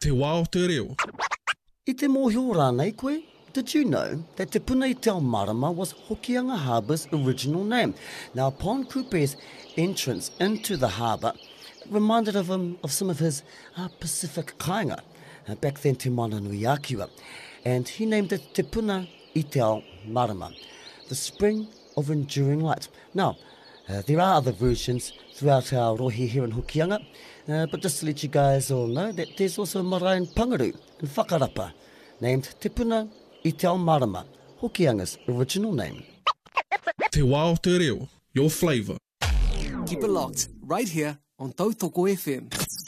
Te wā o te reo. I te mōhio rānei koe, did you know that Te Puna i Te Ao Marama was Hokianga Harbour's original name? Now, upon Kupe's entrance into the harbour, it reminded of him of some of his Pacific kāinga, back then Te Mananui Akiwa, and he named it Te Puna i Te Ao Marama, the spring of enduring light. Now, there are other versions throughout our rohi here in Hokianga, but just to let you guys all know that there's also a marae in Pangaru, in Whakarapa, named Te Puna i Te Ao Marama, Hokianga's original name. Te wā o te reo. Your flavour. Keep it locked, right here on Tautoko FM.